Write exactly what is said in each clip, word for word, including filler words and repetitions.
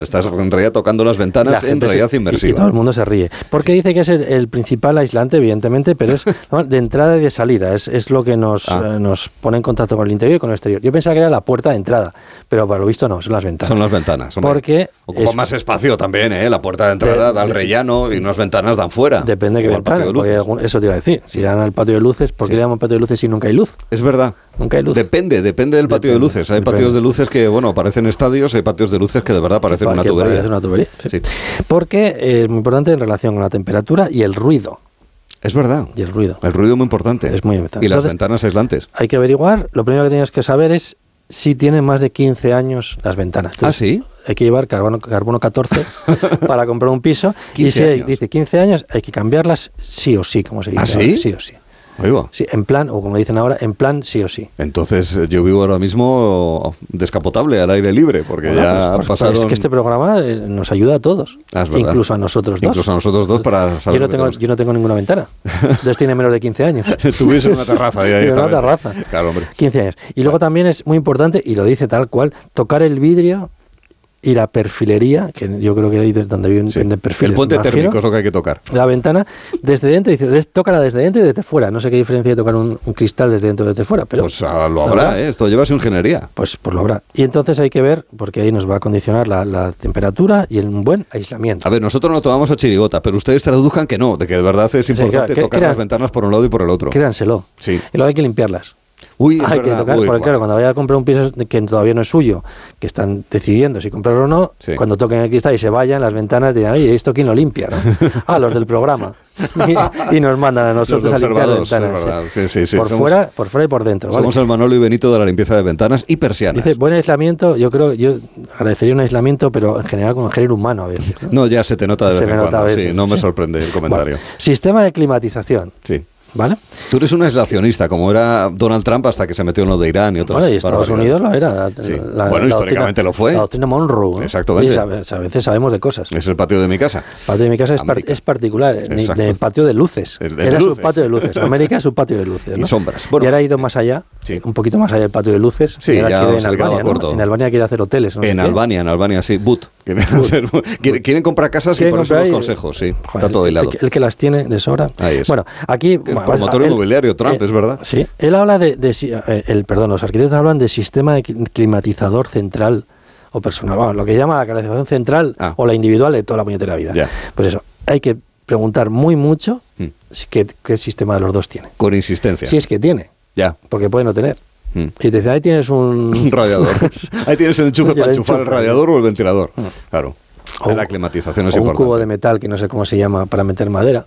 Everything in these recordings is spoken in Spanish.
Estás en realidad tocando las ventanas en realidad se, inmersiva. Y, y todo el mundo se ríe. Porque dice que es el, el principal aislante, evidentemente, pero es ¿no? de entrada y de salida. Es, es lo que nos, ah. eh, nos pone en contacto con el interior y con el exterior. Yo pensaba que era la puerta de entrada, pero por lo visto no, son las ventanas. Son las ventanas. Hombre. Porque ocupa es, más espacio también, ¿eh? La puerta de entrada de, da al de, rellano y unas ventanas dan fuera. Depende de qué ventana. Eso te iba a decir. Si dan al patio de luces, ¿por qué sí. le llaman patio de luces si nunca hay luz? Es verdad. Nunca hay luz. Depende, depende del patio depende, de luces. Hay depende. patios de luces que, bueno, parecen estadios, hay patios de luces que de verdad parecen una tubería. Parece una tubería. Sí. Sí. Porque es muy importante en relación con la temperatura y el ruido. Es verdad. Y el ruido. El ruido es muy importante. Es muy importante. Y las Entonces, ventanas aislantes. Hay que averiguar, lo primero que tienes que saber es si tienen más de quince años las ventanas. Entonces, ¿ah, sí? Hay que llevar carbono, carbono catorce para comprar un piso. Y si años. dice quince años, hay que cambiarlas sí o sí, como se dice. ¿Ah, sí? Sí o sí. Oigo. Sí, en plan, o como dicen ahora, en plan sí o sí. Entonces yo vivo ahora mismo descapotable, al aire libre, porque bueno, ya pues, pasaron... Es que este programa eh, nos ayuda a todos, ah, incluso a nosotros dos. Incluso a nosotros dos para saber yo no tengo, yo no tengo ninguna ventana, entonces tiene menos de quince años. Tuviese una terraza. Ahí, una terraza. Claro, hombre. quince años. Y luego también es muy importante, y lo dice tal cual, tocar el vidrio y la perfilería, que yo creo que ahí donde viven sí. perfiles. El puente térmico es lo que hay que tocar. La ventana desde dentro, dice, tócala desde dentro y desde fuera. No sé qué diferencia de tocar un, un cristal desde dentro y desde fuera, pero... Pues ah, lo habrá, ¿eh? Esto lleva su ingeniería. Pues, pues lo habrá. Y entonces hay que ver, porque ahí nos va a condicionar la, la temperatura y el buen aislamiento. A ver, nosotros no tomamos a chirigota, pero ustedes traduzcan que no, de que de verdad es importante sí, claro, que, tocar que, las ventanas por un lado y por el otro. Créanselo. Sí. Y luego hay que limpiarlas. Uy, hay verdad, que tocar, uy, porque wow. claro, cuando vaya a comprar un piso que todavía no es suyo, que están decidiendo si comprarlo o no, sí. cuando toquen el cristal y se vayan, las ventanas dirán, oye, ¿esto quién lo limpia? ¿No? Ah, los del programa. Y, y nos mandan a nosotros a limpiar las ventanas. Sí, sí, sí, por, somos, fuera, por fuera y por dentro. Somos ¿vale? el Manolo y Benito de la limpieza de ventanas y persianas. Dice, buen aislamiento, yo creo, yo agradecería un aislamiento, pero en general con el género humano a veces. No, no ya se te nota de se vez en cuando, veces, sí, no me sí. sorprende el comentario. Bueno, sistema de climatización. Sí. ¿Vale? Tú eres un aislacionista, como era Donald Trump hasta que se metió en lo de Irán y otros. Bueno, y Estados Unidos lo era. Sí. La, bueno, la históricamente doctrina, lo fue. La doctrina Monroe. ¿no? Exactamente. Y a, a veces sabemos de cosas. Es el patio de mi casa. El patio de mi casa es, par, es particular, Exacto. el patio de luces. El de era luces. su patio de luces. América es su patio de luces. ¿no? Y sombras. Bueno, y ahora ha ido más allá, sí. un poquito más allá del patio de luces. Sí, ya quiere en Albania, ¿no? En Albania quiere hacer hoteles. ¿no? En sé Albania, qué. en Albania, sí. But. Quieren, hacer, quieren, quieren comprar casas y por eso los consejos, sí. Joder, está todo el, hilado. El, el que las tiene de sobra. Ahí es. Bueno, aquí... El bueno, promotor él, inmobiliario, Trump, eh, es verdad. Sí, él habla de... de eh, el, perdón, los arquitectos hablan de sistema de climatizador central o personal. Bueno, lo que llama la calefacción central ah. o la individual de toda la puñetera vida. Ya. Pues eso, hay que preguntar muy mucho hmm. qué, qué sistema de los dos tiene. Con insistencia. Si es que tiene. Ya. Porque puede no tener. Hmm. Y te dice, ahí tienes un... un radiador. Ahí tienes el enchufe para enchufar el radiador o el ventilador. Hmm. Claro. O, la climatización es o importante. un cubo de metal que no sé cómo se llama para meter madera.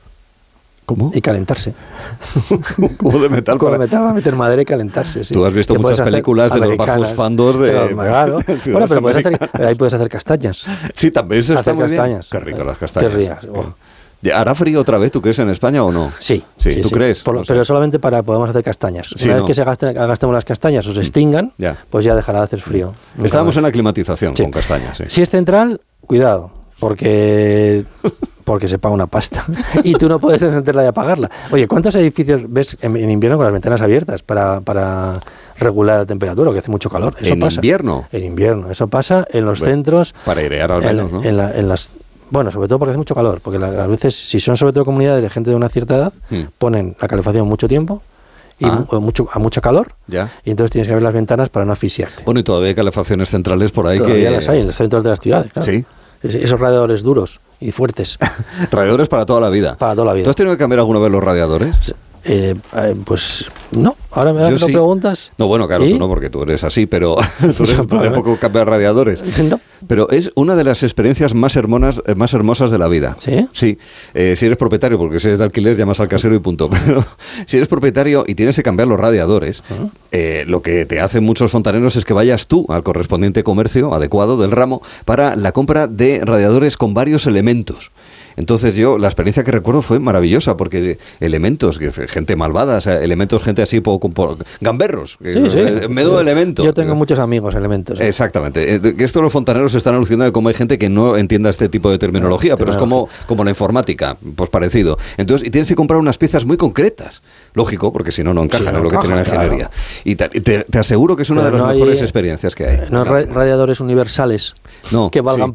¿Cómo? Y calentarse. Un cubo de metal. Un cubo para... de metal para meter madera y calentarse. Sí. Tú has visto que muchas películas de los bajos fandos de. Pero, claro. Bueno, pero, puedes hacer, pero ahí puedes hacer castañas. Sí, también se está muy castañas. Bien. Qué rico las castañas. Qué rías. Oh. ¿Hará frío otra vez, tú crees, en España o no? Sí. Sí, sí ¿tú sí. crees? Por, no pero sé. solamente para podamos hacer castañas. Sí, Una no. vez que se gasten, gastemos las castañas o se extingan, ya. pues ya dejará de hacer frío. Estábamos en la climatización sí. con castañas. Sí. Si es central, cuidado, porque porque se paga una pasta y tú no puedes encenderla y apagarla. Oye, ¿cuántos edificios ves en, en invierno con las ventanas abiertas para, para regular la temperatura, que hace mucho calor? Eso ¿En pasa. invierno? En invierno. Eso pasa en los bueno, centros. Para airear al menos, en, ¿no? En, la, en las Bueno, sobre todo porque hace mucho calor, porque la, a veces, si son sobre todo comunidades de gente de una cierta edad, hmm. ponen la calefacción mucho tiempo y ah. mucho, a mucho calor, ya. y entonces tienes que abrir las ventanas para no asfixiarte. Bueno, y todavía hay calefacciones centrales por ahí todavía que... las hay en los centros de las ciudades, claro. Sí. Es, esos radiadores duros y fuertes. Radiadores para toda la vida. Para toda la vida. ¿Tú has tenido que cambiar alguna vez los radiadores? Eh, eh, pues no, ahora me lo sí. preguntas. No, bueno, claro, ¿y? Tú no, porque tú eres así, pero tú eres de poco cambiar radiadores. No. Pero es una de las experiencias más hermosas, más hermosas de la vida. ¿Sí? Sí. Eh, si eres propietario, porque si eres de alquiler, llamas al casero y punto. Pero si eres propietario y tienes que cambiar los radiadores, uh-huh. eh, lo que te hacen muchos fontaneros es que vayas tú al correspondiente comercio adecuado del ramo para la compra de radiadores con varios elementos. Entonces yo, la experiencia que recuerdo fue maravillosa, porque elementos, que gente malvada, o sea, elementos, gente así, poco, poco gamberros, sí, sí. menudo elemento. Yo tengo muchos amigos elementos. ¿eh? Exactamente. Esto los fontaneros están alucinando de cómo hay gente que no entienda este tipo de terminología, no, pero es como, como la informática, pues parecido. Entonces, y tienes que comprar unas piezas muy concretas. Lógico, porque si no, no encajan sí, no en lo encaja, que tiene la ingeniería. Claro. Y te, te, te aseguro que es una pero de las no mejores hay, experiencias que hay. No hay radiadores universales no, que valgan sí.